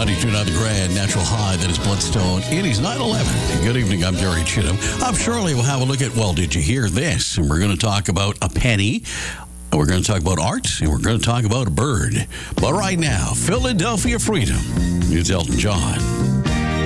92.9 The Grand Natural High. That is Bloodstone. It is 9/11. Good evening. I'm Gary Chittum. Up shortly, we'll have a look at, well, did you hear this? And we're going to talk about a penny. We're going to talk about art. And we're going to talk about a bird. But right now, Philadelphia Freedom. It's Elton John.